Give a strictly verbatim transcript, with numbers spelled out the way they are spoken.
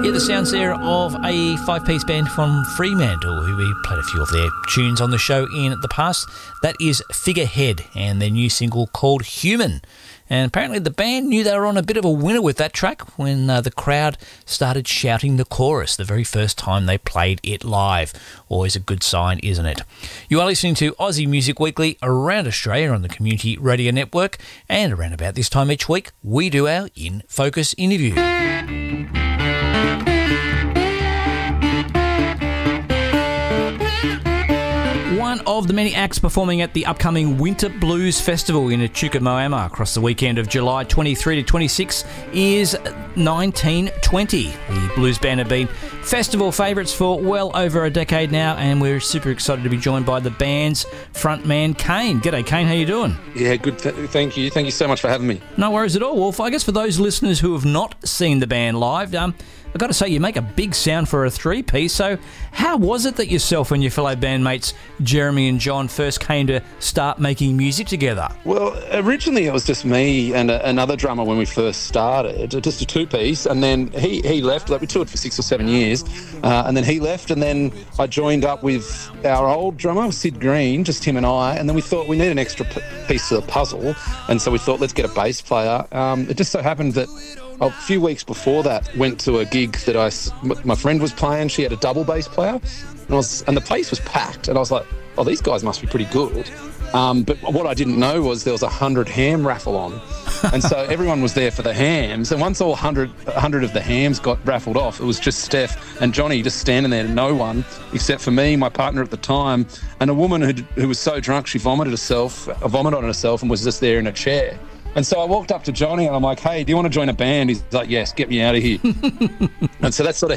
Yeah, the sounds there of a five-piece band from Fremantle, who we played a few of their tunes on the show in the past. That is Figurehead and their new single called Human. And apparently the band knew they were on a bit of a winner with that track when uh, the crowd started shouting the chorus the very first time they played it live. Always a good sign, isn't it? You are listening to Aussie Music Weekly around Australia on the Community Radio Network, and around about this time each week we do our In Focus interview. One of the many acts performing at the upcoming Winter Blues Festival in Echuca Moama across the weekend of July twenty-third to twenty-sixth is nineteen twenty. The blues band have been festival favourites for well over a decade now, and we're super excited to be joined by the band's frontman, Kane. G'day, Kane. How you doing? Yeah, good. Th- thank you. Thank you so much for having me. No worries at all. Well, I guess for those listeners who have not seen the band live, um, I've got to say, you make a big sound for a three-piece. So how was it that yourself and your fellow bandmates, Jeremy and John, first came to start making music together? Well, originally it was just me and a, another drummer when we first started, just a two-piece, and then he, he left. Like, we toured for six or seven years, uh, and then he left, and then I joined up with our old drummer, Sid Green, just him and I, and then we thought we need an extra p- piece of the puzzle, and so we thought, let's get a bass player. Um, it just so happened that a few weeks before that, went to a gig that I, my friend was playing. She had a double bass player, and, I was, and the place was packed. And I was like, oh, these guys must be pretty good. Um, but what I didn't know was there was a hundred ham raffle on. And so everyone was there for the hams. And once all one hundred, one hundred of the hams got raffled off, it was just Steph and Johnny just standing there, no one, except for me, my partner at the time, and a woman who who was so drunk she vomited herself, vomited on herself and was just there in a chair. And so I walked up to Johnny and I'm like, hey, do you want to join a band? He's like, yes, get me out of here. And so that's sort of